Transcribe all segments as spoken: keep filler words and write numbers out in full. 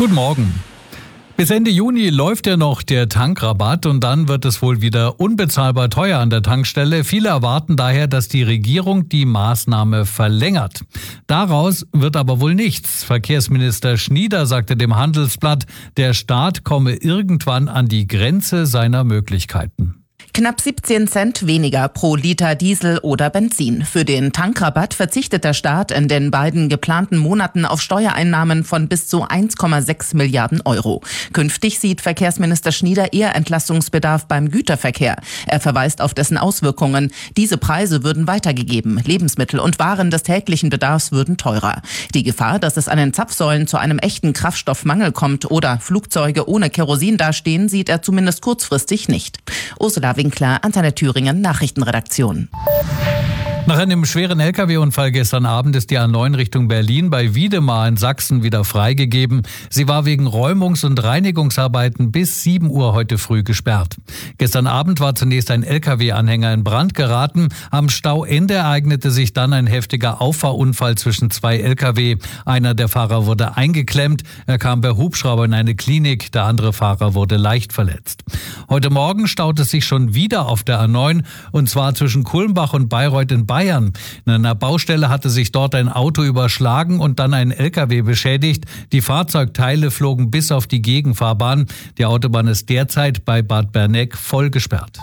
Guten Morgen. Bis Ende Juni läuft ja noch der Tankrabatt und dann wird es wohl wieder unbezahlbar teuer an der Tankstelle. Viele erwarten daher, dass die Regierung die Maßnahme verlängert. Daraus wird aber wohl nichts. Verkehrsminister Schnieder sagte dem Handelsblatt, der Staat komme irgendwann an die Grenze seiner Möglichkeiten. Knapp siebzehn Cent weniger pro Liter Diesel oder Benzin. Für den Tankrabatt verzichtet der Staat in den beiden geplanten Monaten auf Steuereinnahmen von bis zu eins Komma sechs Milliarden Euro. Künftig sieht Verkehrsminister Schnieder eher Entlastungsbedarf beim Güterverkehr. Er verweist auf dessen Auswirkungen. Diese Preise würden weitergegeben. Lebensmittel und Waren des täglichen Bedarfs würden teurer. Die Gefahr, dass es an den Zapfsäulen zu einem echten Kraftstoffmangel kommt oder Flugzeuge ohne Kerosin dastehen, sieht er zumindest kurzfristig nicht. Ursula Winkler, Antenne Thüringen, Nachrichtenredaktion. Nach einem schweren L K W-Unfall gestern Abend ist die A neun Richtung Berlin bei Wiedemar in Sachsen wieder freigegeben. Sie war wegen Räumungs- und Reinigungsarbeiten bis sieben Uhr heute früh gesperrt. Gestern Abend war zunächst ein L K W-Anhänger in Brand geraten. Am Stauende ereignete sich dann ein heftiger Auffahrunfall zwischen zwei L K W. Einer der Fahrer wurde eingeklemmt. Er kam per Hubschrauber in eine Klinik. Der andere Fahrer wurde leicht verletzt. Heute Morgen staut es sich schon wieder auf der A neun und zwar zwischen Kulmbach und Bayreuth in Bayern. In einer Baustelle hatte sich dort ein Auto überschlagen und dann ein L K W beschädigt. Die Fahrzeugteile flogen bis auf die Gegenfahrbahn. Die Autobahn ist derzeit bei Bad Berneck voll gesperrt.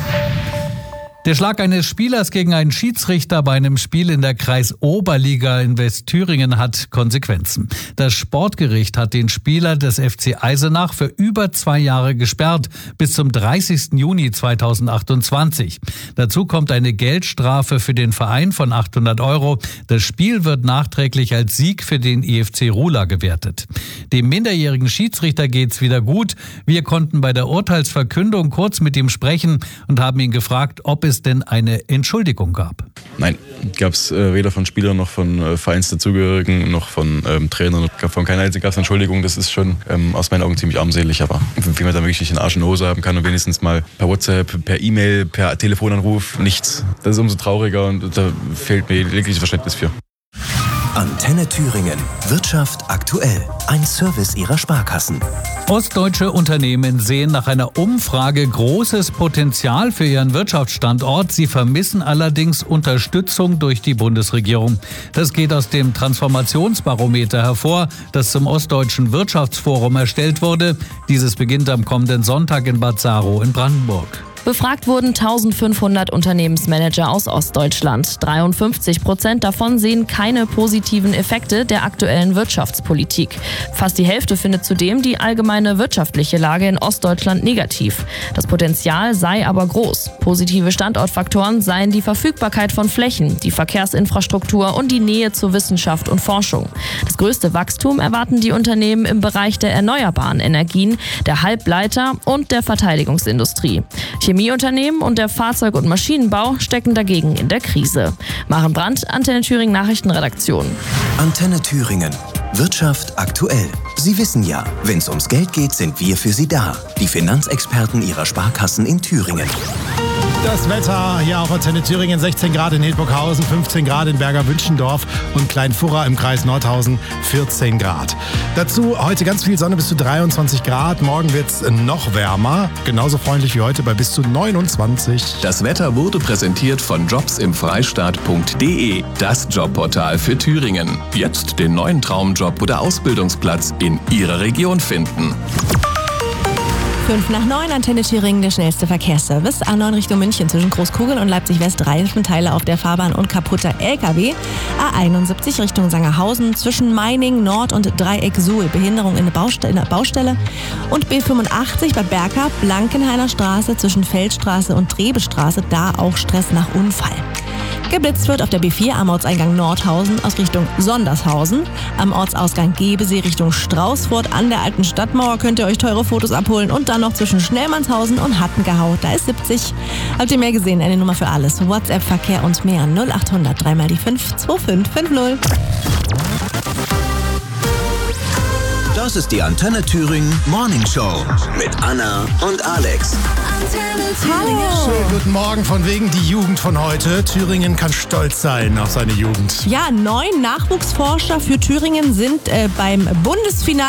Der Schlag eines Spielers gegen einen Schiedsrichter bei einem Spiel in der Kreisoberliga in Westthüringen hat Konsequenzen. Das Sportgericht hat den Spieler des F C Eisenach für über zwei Jahre gesperrt, bis zum dreißigsten Juni zweitausendachtundzwanzig. Dazu kommt eine Geldstrafe für den Verein von achthundert Euro. Das Spiel wird nachträglich als Sieg für den I F C Rula gewertet. Dem minderjährigen Schiedsrichter geht's wieder gut. Wir konnten bei der Urteilsverkündung kurz mit ihm sprechen und haben ihn gefragt, ob es denn eine Entschuldigung gab. Nein, gab es äh, weder von Spielern noch von äh, Vereinsdazugehörigen noch von ähm, Trainern. Von keiner Seite gab es Entschuldigung. Das ist schon ähm, aus meinen Augen ziemlich armselig. Aber wie man da wirklich den Arsch in die Hose haben kann und wenigstens mal per WhatsApp, per E-Mail, per Telefonanruf, nichts. Das ist umso trauriger und da fehlt mir jegliches Verständnis für. Antenne Thüringen. Wirtschaft aktuell. Ein Service ihrer Sparkassen. Ostdeutsche Unternehmen sehen nach einer Umfrage großes Potenzial für ihren Wirtschaftsstandort. Sie vermissen allerdings Unterstützung durch die Bundesregierung. Das geht aus dem Transformationsbarometer hervor, das zum Ostdeutschen Wirtschaftsforum erstellt wurde. Dieses beginnt am kommenden Sonntag in Bad Saro in Brandenburg. Befragt wurden eintausendfünfhundert Unternehmensmanager aus Ostdeutschland. dreiundfünfzig Prozent davon sehen keine positiven Effekte der aktuellen Wirtschaftspolitik. Fast die Hälfte findet zudem die allgemeine wirtschaftliche Lage in Ostdeutschland negativ. Das Potenzial sei aber groß. Positive Standortfaktoren seien die Verfügbarkeit von Flächen, die Verkehrsinfrastruktur und die Nähe zur Wissenschaft und Forschung. Das größte Wachstum erwarten die Unternehmen im Bereich der erneuerbaren Energien, der Halbleiter und der Verteidigungsindustrie. Chemieunternehmen und der Fahrzeug- und Maschinenbau stecken dagegen in der Krise. Maren Brandt, Antenne Thüringen Nachrichtenredaktion. Antenne Thüringen. Wirtschaft aktuell. Sie wissen ja, wenn es ums Geld geht, sind wir für Sie da. Die Finanzexperten Ihrer Sparkassen in Thüringen. Das Wetter hier auch Antenne Thüringen, sechzehn Grad in Hildburghausen, fünfzehn Grad in Berger-Wünschendorf und Kleinfurra im Kreis Nordhausen, vierzehn Grad. Dazu heute ganz viel Sonne bis zu dreiundzwanzig Grad. Morgen wird es noch wärmer, genauso freundlich wie heute bei bis zu neunundzwanzig. Das Wetter wurde präsentiert von jobs im freistaat punkt de, das Jobportal für Thüringen. Jetzt den neuen Traumjob oder Ausbildungsplatz in Ihrer Region finden. fünf nach neun, Antenne Thüringen, der schnellste Verkehrsservice. A neun Richtung München zwischen Großkugel und Leipzig-West, Reifenteile auf der Fahrbahn und kaputter L K W. A einundsiebzig Richtung Sangerhausen zwischen Meiningen Nord und Dreieck Suhl, Behinderung in der Baustelle. Baustelle. Und B fünfundachtzig Bad Berka, Blankenhainer Straße zwischen Feldstraße und Trebestraße, da auch Stress nach Unfall. Geblitzt wird auf der B vier am Ortseingang Nordhausen aus Richtung Sondershausen. Am Ortsausgang Gebesee Richtung Straußfurt an der alten Stadtmauer könnt ihr euch teure Fotos abholen. Und dann noch zwischen Schnellmannshausen und Hattengehau, da ist siebzig. Habt ihr mehr gesehen? Eine Nummer für alles. WhatsApp, Verkehr und mehr. null achthundert drei mal die fünf zwei fünf fünf null. Das ist die Antenne Thüringen Morning Show mit Anna und Alex. Hallo. Schönen guten Morgen, von wegen die Jugend von heute. Thüringen kann stolz sein auf seine Jugend. Ja, neun Nachwuchsforscher für Thüringen sind äh, beim Bundesfinale